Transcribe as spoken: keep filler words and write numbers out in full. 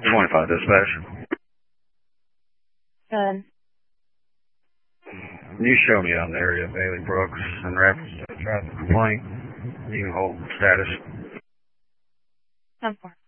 twenty-five dispatch. Good. You show me out in the area of Bailey Brooks in reference to a traffic complaint. You can hold status. ten four.